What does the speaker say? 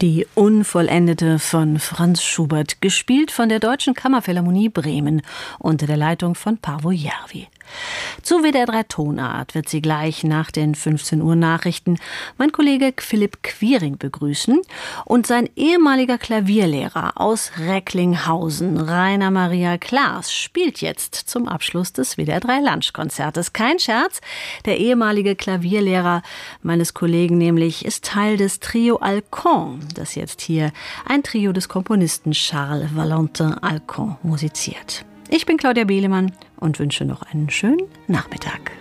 Die Unvollendete von Franz Schubert, gespielt von der Deutschen Kammerphilharmonie Bremen unter der Leitung von Paavo Järvi. Zu WDR 3 Tonart wird sie gleich nach den 15 Uhr Nachrichten mein Kollege Philipp Quiring begrüßen und sein ehemaliger Klavierlehrer aus Recklinghausen, Rainer Maria Klaas, spielt jetzt zum Abschluss des WDR 3 Lunchkonzertes. Kein Scherz, der ehemalige Klavierlehrer meines Kollegen nämlich ist Teil des Trio Alcon, das jetzt hier ein Trio des Komponisten Charles Valentin Alcon musiziert. Ich bin Claudia Behlemann und wünsche noch einen schönen Nachmittag.